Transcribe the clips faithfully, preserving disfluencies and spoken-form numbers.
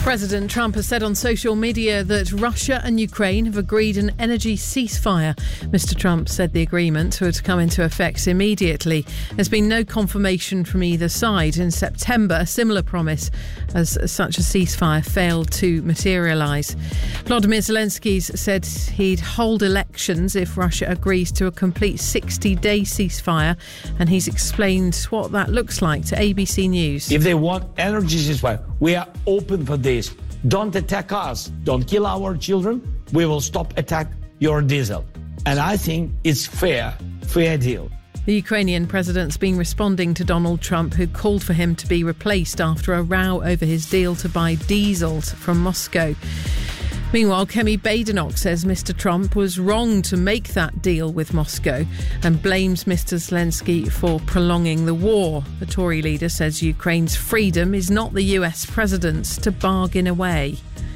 President Trump has said on social media that Russia and Ukraine have agreed an energy ceasefire. Mister Trump said the agreement would come into effect immediately. There's been no confirmation from either side. In September, a similar promise as such a ceasefire failed to materialise. Volodymyr Zelensky said he'd hold elections if Russia agrees to a complete sixty-day ceasefire, and he's explained what that looks like to A B C News. If they want energy ceasefire, we are open for this. Don't attack us. Don't kill our children. We will stop attack your diesel. And I think it's fair, fair deal. The Ukrainian president's been responding to Donald Trump, who called for him to be replaced after a row over his deal to buy diesel from Moscow. Meanwhile, Kemi Badenoch says Mister Trump was wrong to make that deal with Moscow and blames Mister Zelensky for prolonging the war. The Tory leader says Ukraine's freedom is not the U S president's to bargain away.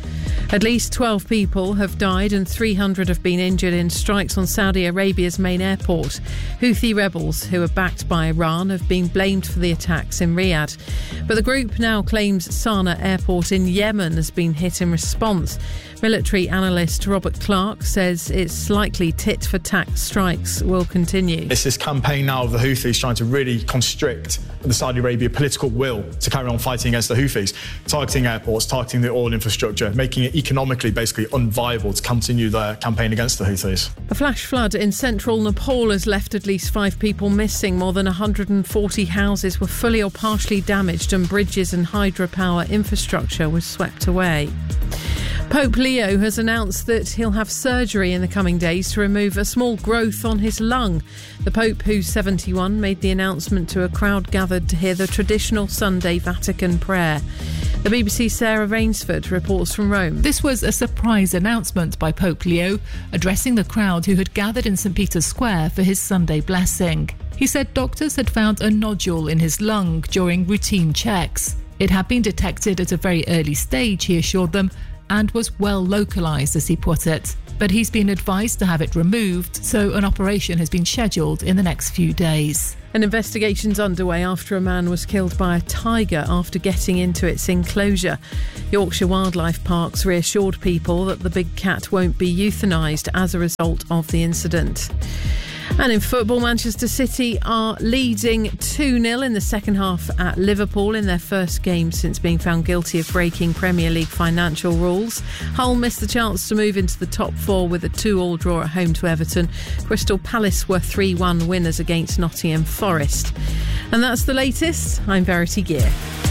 At least twelve people have died and three hundred have been injured in strikes on Saudi Arabia's main airport. Houthi rebels, who are backed by Iran, have been blamed for the attacks in Riyadh. But the group now claims Sana'a airport in Yemen has been hit in response. Military analyst Robert Clark says it's likely tit-for-tat strikes will continue. It's this campaign now of the Houthis trying to really constrict the Saudi Arabia political will to carry on fighting against the Houthis, targeting airports, targeting the oil infrastructure, making it economically basically unviable to continue their campaign against the Houthis. A flash flood in central Nepal has left at least five people missing. More than one hundred forty houses were fully or partially damaged and bridges and hydropower infrastructure was swept away. Pope Leo has announced that he'll have surgery in the coming days to remove a small growth on his lung. The Pope, who's seventy-one, made the announcement to a crowd gathered to hear the traditional Sunday Vatican prayer. The B B C's Sarah Rainsford reports from Rome. This was a surprise announcement by Pope Leo, addressing the crowd who had gathered in St Peter's Square for his Sunday blessing. He said doctors had found a nodule in his lung during routine checks. It had been detected at a very early stage, he assured them, and was well localised, as he put it. But he's been advised to have it removed, so an operation has been scheduled in the next few days. An investigation's underway after a man was killed by a tiger after getting into its enclosure. Yorkshire Wildlife Parks reassured people that the big cat won't be euthanised as a result of the incident. And in football, Manchester City are leading two nil in the second half at Liverpool in their first game since being found guilty of breaking Premier League financial rules. Hull missed the chance to move into the top four with a two all draw at home to Everton. Crystal Palace were three one winners against Nottingham Forest. And that's the latest. I'm Verity Gear.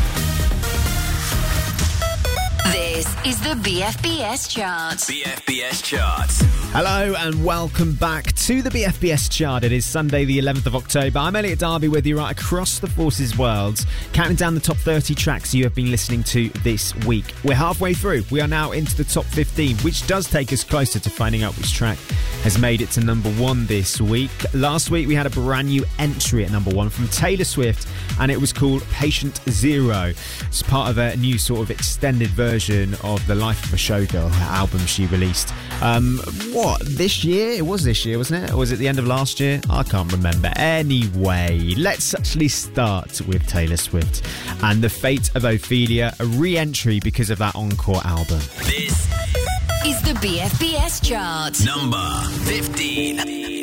This is the B F B S Chart. B F B S Chart. Hello and welcome back to the B F B S Chart. It is Sunday the eleventh of October. I'm Elliot Darby with you right across the Forces world, counting down the top thirty tracks you have been listening to this week. We're halfway through. We are now into the top fifteen, which does take us closer to finding out which track has made it to number one this week. Last week we had a brand new entry at number one from Taylor Swift, and it was called Patient Zero. It's part of a new sort of extended version of the Life of a Showgirl album she released. Um, what, this year? It was this year, wasn't it? Or was it the end of last year? I can't remember. Anyway, let's actually start with Taylor Swift and The Fate of Ophelia, a re-entry because of that encore album. This is the B F B S Chart. Number fifteen.